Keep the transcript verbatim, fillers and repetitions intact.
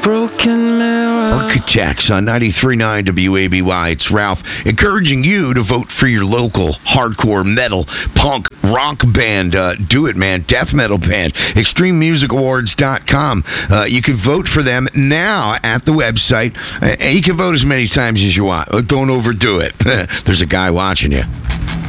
broken mirror. Architects on ninety-three point nine W A B Y. It's Ralph, encouraging you to vote for your local hardcore metal, punk, rock band. Uh, do it, man. Death metal band. extreme music awards dot com. Uh, you can vote for them now at the website. Uh, and you can vote as many times as you want. Don't overdo it. There's a guy watching you.